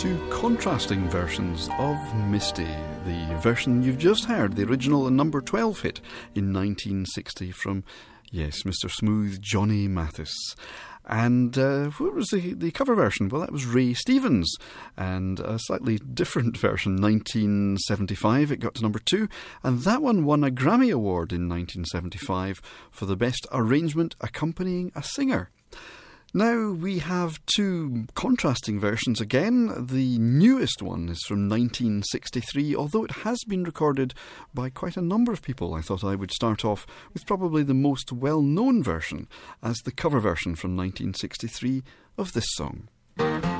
Two contrasting versions of Misty. The version you've just heard, the original and number 12 hit in 1960 from, yes, Mr. Smooth Johnny Mathis. And what was the cover version? Well, that was Ray Stevens, and a slightly different version, 1975, it got to number 2, and that one won a Grammy Award in 1975 for the best arrangement accompanying a singer. Now we have two contrasting versions again. The newest one is from 1963, although it has been recorded by quite a number of people. I thought I would start off with probably the most well-known version as the cover version from 1963 of this song.